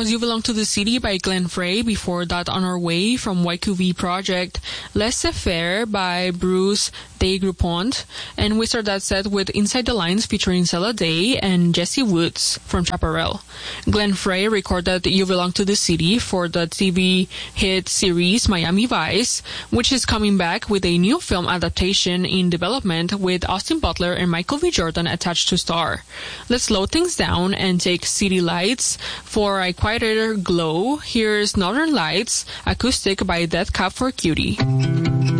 was You Belong to the City by Glenn Frey. Before that, On Our Way from YQV Project. Laissez-faire by Bruce de Groupont. And we start that set with Inside the Lines featuring Sela Day and Jesse Woods from Chaparral. Glenn Frey recorded You Belong to the City for the TV hit series Miami Vice, which is coming back with a new film adaptation in development with Austin Butler and Michael V. Jordan attached to star. Let's slow things down and take City Lights for a quieter glow. Here's Northern Lights acoustic by Death Cab for Cutie.